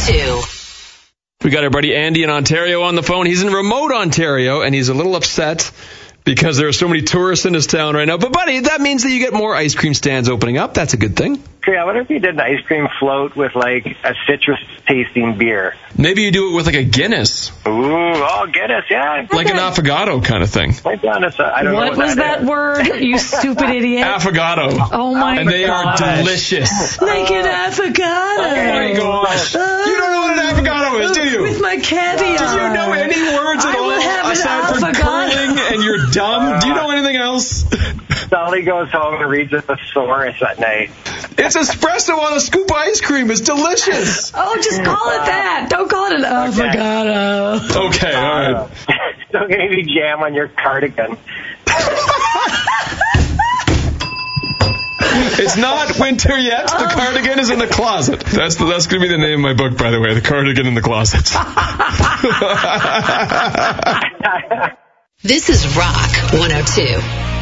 102. We got our buddy Andy in Ontario on the phone. He's in remote Ontario, and he's a little upset because there are so many tourists in his town right now. But, buddy, that means that you get more ice cream stands opening up. That's a good thing. Yeah, what if you did an ice cream float with, like, a citrus-tasting beer? Maybe you do it with, like, a Guinness. Ooh, Guinness, yeah. Like an affogato kind of thing. I don't know what was that word, you stupid idiot? Affogato. Oh, my God. And they are delicious. Like an affogato. Oh, my gosh. You don't know what an affogato is, do you? With my caviar. Do you know any words at all aside from curling and you're dumb? Do you know anything else? Sally goes home and reads a thesaurus at night. It's espresso on a scoop of ice cream. It's delicious. Oh, just call it that. Don't call it an affogato. Okay, all right. Don't get any jam on your cardigan. It's not winter yet. The cardigan is in the closet. That's going to be the name of my book, by the way. The Cardigan in the Closet. This is Rock 102.